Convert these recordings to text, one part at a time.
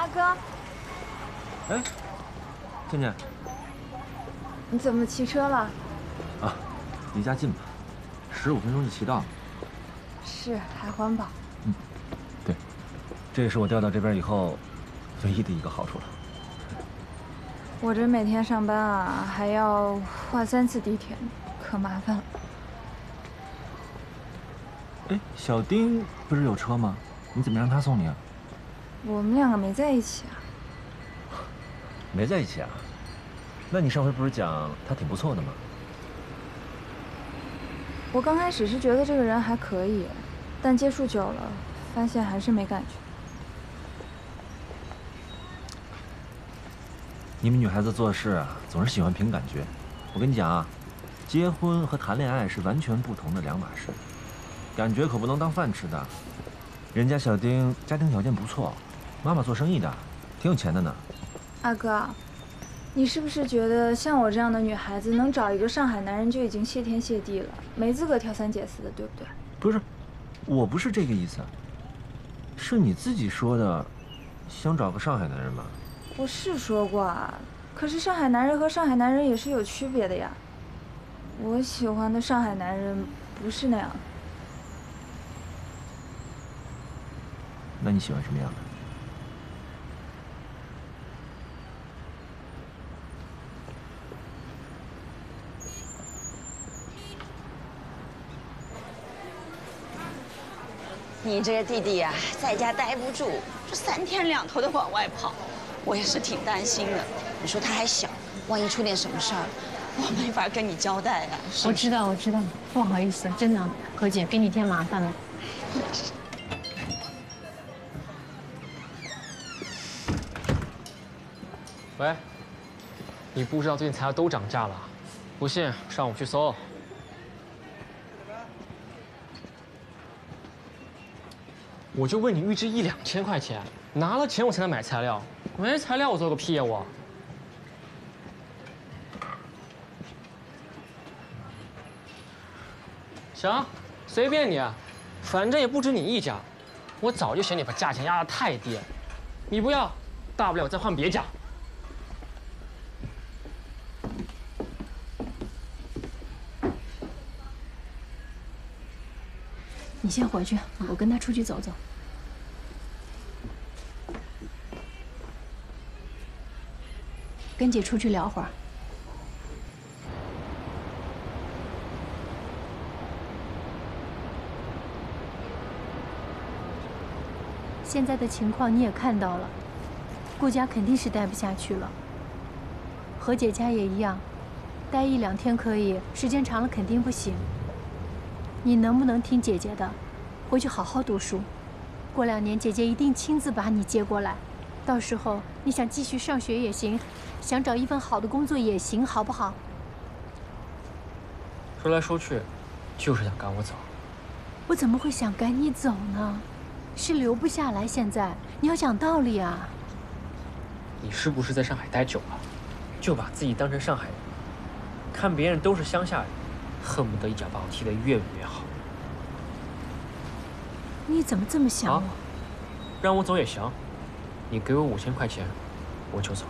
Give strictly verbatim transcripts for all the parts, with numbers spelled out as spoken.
阿哥， 哎，倩倩， 你怎么骑车了？ 啊，离家近嘛，十五分钟就骑到了。 是，还环保。 嗯，对，这也是我调到这边以后唯一的一个好处了。 我这每天上班啊，还要换三次地铁，可麻烦了。 哎，小丁不是有车吗？你怎么让他送你啊？ 我们两个没在一起啊。 没在一起啊？那你上回不是讲他挺不错的吗？ 我刚开始是觉得这个人还可以，但接触久了，发现还是没感觉。 你们女孩子做事啊，总是喜欢凭感觉。我跟你讲啊，结婚和谈恋爱是完全不同的两码事，感觉可不能当饭吃的。人家小丁家庭条件不错，妈妈做生意的，挺有钱的呢。 阿哥，你是不是觉得像我这样的女孩子能找一个上海男人就已经谢天谢地了，没资格挑三拣四的，对不对？ 不是，我不是这个意思，是你自己说的，想找个上海男人嘛。 我是说过啊，可是上海男人和上海男人也是有区别的呀。我喜欢的上海男人不是那样的。 那你喜欢什么样的？ 你这个弟弟呀、啊，在家待不住，这三天两头的往外跑，我也是挺担心的。你说他还小，万一出点什么事儿，我没法跟你交代啊。 我知道，我知道，不好意思，真的，何姐给你添麻烦了。 喂，你不知道最近材料都涨价了，不信上午去搜。我就问你预支一两千块钱，拿了钱我才能买材料，没材料我做个屁呀我！行，随便你，反正也不止你一家。我早就嫌你把价钱压得太低，你不要，大不了我再换别家。 你先回去，我跟他出去走走。跟姐出去聊会儿。现在的情况你也看到了，顾家肯定是待不下去了。何姐家也一样，待一两天可以，时间长了肯定不行。你能不能听姐姐的，回去好好读书？过两年姐姐一定亲自把你接过来，到时候你想继续上学也行，想找一份好的工作也行，好不好？ 说来说去，就是想赶我走。 我怎么会想赶你走呢？是留不下来。现在你要讲道理啊！ 你是不是在上海待久了，就把自己当成上海人，看别人都是乡下人，恨不得一脚把我踢得越远越好？ 你怎么这么想我？ 啊，让我走也行，你给我五千块钱，我就走。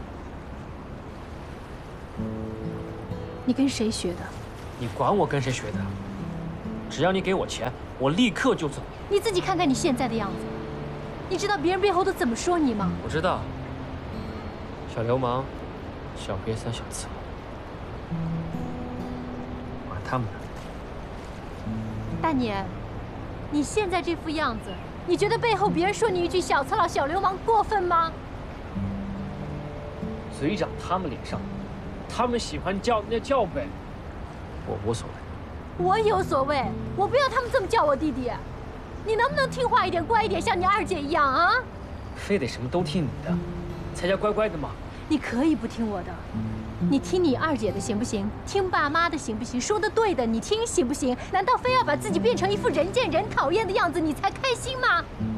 你跟谁学的？ 你管我跟谁学的？只要你给我钱，我立刻就走。 你自己看看你现在的样子，你知道别人背后都怎么说你吗？ 我知道，小流氓，小瘪三，小刺猬，管他们呢。 大年，你现在这副样子，你觉得背后别人说你一句小次郎、小流氓过分吗？ 嘴长他们脸上，他们喜欢叫那叫呗，我无所谓。 我有所谓，我不要他们这么叫我弟弟。你能不能听话一点、乖一点，像你二姐一样啊？ 非得什么都听你的，才叫乖乖的吗？ 你可以不听我的，你听你二姐的行不行？听爸妈的行不行？说的对的你听行不行？难道非要把自己变成一副人见人讨厌的样子，你才开心吗？